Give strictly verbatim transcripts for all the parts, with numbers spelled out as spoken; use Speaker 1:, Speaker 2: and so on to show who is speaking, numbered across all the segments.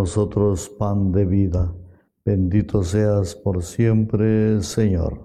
Speaker 1: nosotros pan de vida. Bendito seas por siempre, Señor.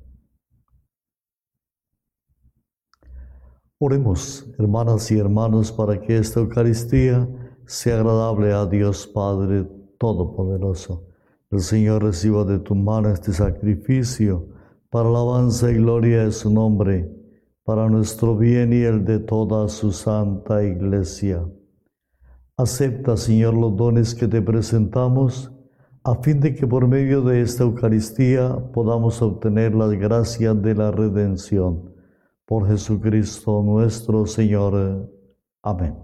Speaker 1: Oremos, hermanas y hermanos, para que esta Eucaristía sea agradable a Dios Padre Todopoderoso. El Señor reciba de tu mano este sacrificio para alabanza y gloria de su nombre, para nuestro bien y el de toda su santa Iglesia. Acepta, Señor, los dones que te presentamos, a fin de que por medio de esta Eucaristía podamos obtener las gracias de la redención. Por Jesucristo nuestro Señor. Amén.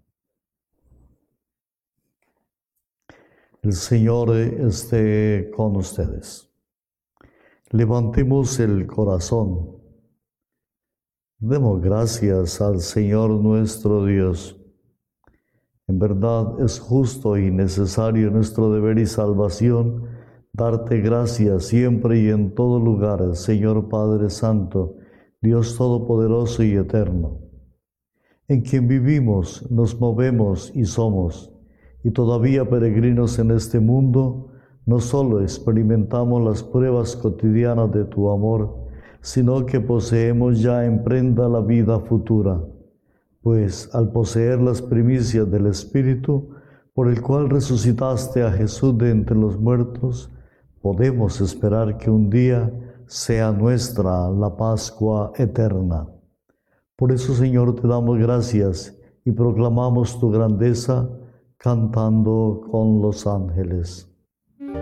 Speaker 1: El Señor esté con ustedes. Levantemos el corazón. Demos gracias al Señor nuestro Dios. En verdad es justo y necesario nuestro deber y salvación darte gracias siempre y en todo lugar, Señor Padre Santo, Dios Todopoderoso y Eterno, en quien vivimos, nos movemos y somos, y todavía peregrinos en este mundo, no solo experimentamos las pruebas cotidianas de tu amor, sino que poseemos ya en prenda la vida futura, pues al poseer las primicias del Espíritu, por el cual resucitaste a Jesús de entre los muertos, podemos esperar que un día sea nuestra la Pascua eterna. Por eso, Señor, te damos gracias y proclamamos tu grandeza cantando con los ángeles.